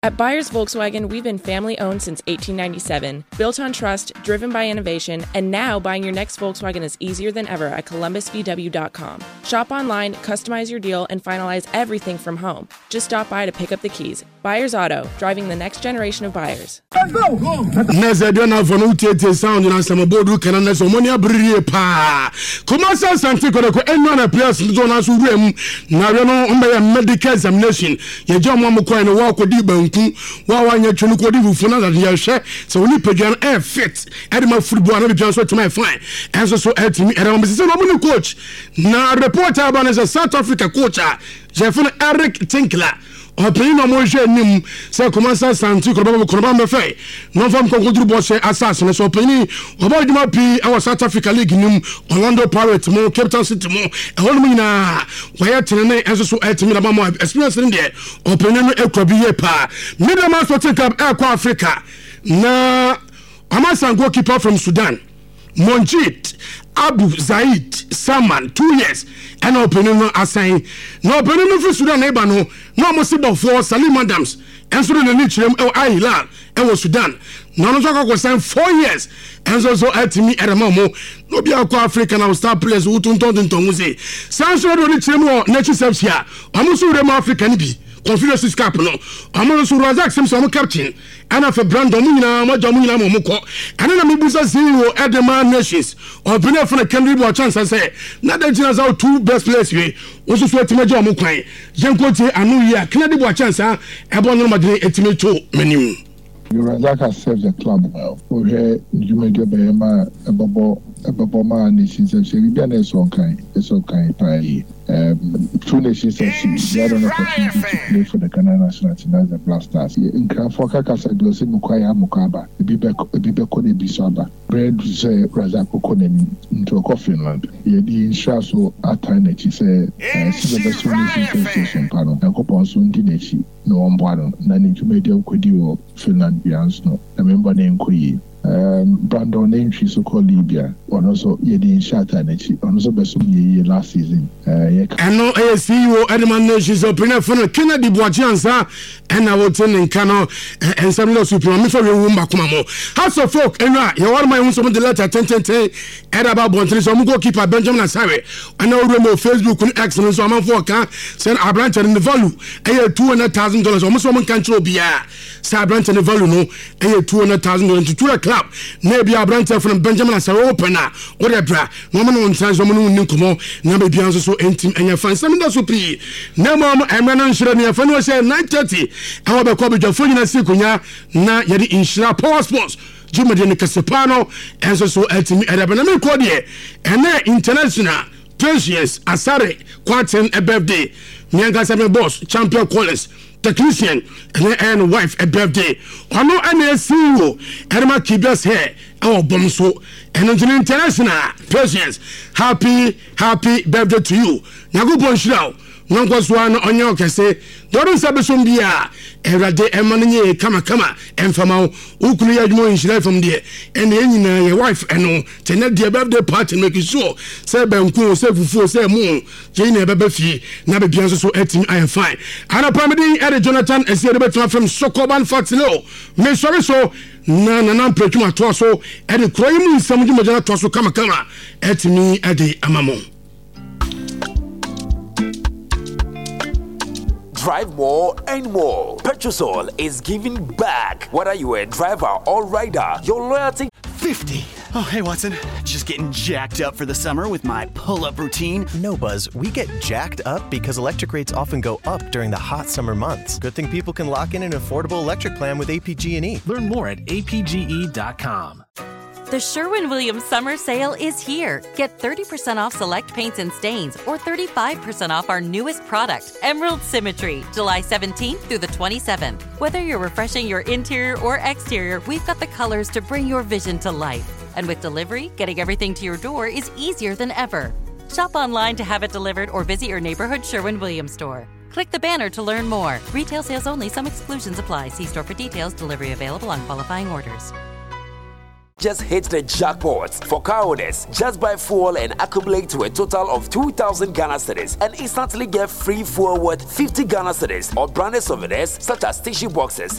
At Byers Volkswagen, we've been family-owned since 1897, built on trust, driven by innovation, and now buying your next Volkswagen is easier than ever at columbusvw.com. Shop online, customize your deal, and finalize everything from home. Just stop by to pick up the keys. Byers Auto, driving the next generation of buyers. Medical examination. Wanya Chunukodi Funa that Yasha, so we began air fit. Edema football and be to my fine. And so at me, and I'm a coach. Now, reporter as a South Africa coach, Jeffrey Eric Tinkler. Opinion on Moshe Nim, say Commander Santi, Colombo Fay. No from Congo Bosse assassin, so opinion about the Mapi, our South Africa League Nim, Orlando Pirates, more Captain City, more, Holmina, where Tene, and so at me about my experience in there. Opinion Equabi Pa. Middle Master take up Air Africa. Na Amasan goalkeeper from Sudan, Monjit. Abu Zaid Saman 2 years and opening assign no opening for Sudan neighbor no must about for Salim Adams and so the Nichim El Hilal and was Sudan. None of them was signed 4 years and so at me at a momo no be African our star players who don't say Sanso Nichim nature selves here almost African be Confederacy Cup no almost Razak Simpson captain and after Brandon Mujamina Momoko and then Mibusa zero at the man nations or Bina from the country chance I say not that just our two best players we also sweat to Major Mukai Jankote Anuya Canada chance Abon Madrid Etimeto menu. Razak has served the club well. For here, you may get a bubble man nations and say, we be an so kind, pie. 2 nations and she had an opportunity to play for the Ghana national team as a Blasters. In Kafoka Casa Glossy Mukaya Mukaba, a Bibeko de Bisaba, bread say Razak Okonemi into a Finland. He did so at time she said, see the best nations panel, and Copon soon Dinechi, no one bottom, Nani to make the Kudio Finland Bians no, a member named Kui. Brandon entry so called Libya, or also Yedin Shatanechi, or also Besum last season. And no ASCO Edman Nations open for Kennedy Boachiansa, and I will tell in Cano and some little super Mifo House of Folk, and you are my own some of the letter 10 at about Bontris, or goalkeeper Benjamin Asare, and now remote Facebook and excellence, so I'm on for send our branch in the value, $200,000, almost one control beer. Sabrant and the value no, $200,000 to a club. Maybe a branch from Benjamin as a opener, whatever. No man on time, someone who knew come on, never be answered so intimate and you find something that's so pretty. No, mom, I'm not sure near Fan was at 9:30. I have a copy of Funya Sikunya, na Yadi Inshira Power Sports. Jimmy Casapano, and so at me at a Benjamin Cordier, and then international. Patience, Asare, Quarten, a birthday. Nyangasame boss, champion Collins. Technician and wife a birthday. I know any CEO and my keepers here. Our bomso and international patience. Happy birthday to you. Nago Bonshao. Nongoswan on your case. Don't sabesum dia. Every day emani kama and from our Ukuya in from there. And then your wife and no tenet the birthday party make it sure. Say Benku, say Fufu, say Moon, Jane Babefi, Nabe Bianso so etim I am fine. And a permitting Eddie Jonathan and see the better from Sokoban Fatilo. Me sorry so na pretuma toso Eddie Kroim somebody Majana Toso kama at me Eddie Amamo. Drive more and more. Petrosol is giving back. Whether you are a driver or rider, your loyalty 50. Oh, hey, Watson. Just getting jacked up for the summer with my pull-up routine. No, Buzz. We get jacked up because electric rates often go up during the hot summer months. Good thing people can lock in an affordable electric plan with APG&E. Learn more at apge.com. The Sherwin-Williams summer sale is here. Get 30% off select paints and stains or 35% off our newest product, Emerald Symmetry, July 17th through the 27th. Whether you're refreshing your interior or exterior, we've got the colors to bring your vision to life. And with delivery, getting everything to your door is easier than ever. Shop online to have it delivered or visit your neighborhood Sherwin-Williams store. Click the banner to learn more. Retail sales only. Some exclusions apply. See store for details. Delivery available on qualifying orders. just hit the jackpot. For car owners, just buy fuel and accumulate to a total of 2,000 Ghana cedis and instantly get free fuel worth 50 Ghana cedis or branded souvenirs such as tissue boxes,